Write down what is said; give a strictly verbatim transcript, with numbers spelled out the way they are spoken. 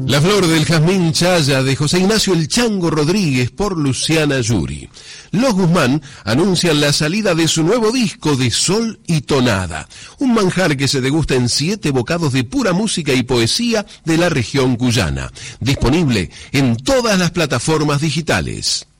La flor del jazmín chaya de José Ignacio El Chango Rodríguez por Luciana Yuri. Los Guzmán anuncian la salida de su nuevo disco de Sol y Tonada, un manjar que se degusta en siete bocados de pura música y poesía de la región cuyana, disponible en todas las plataformas digitales.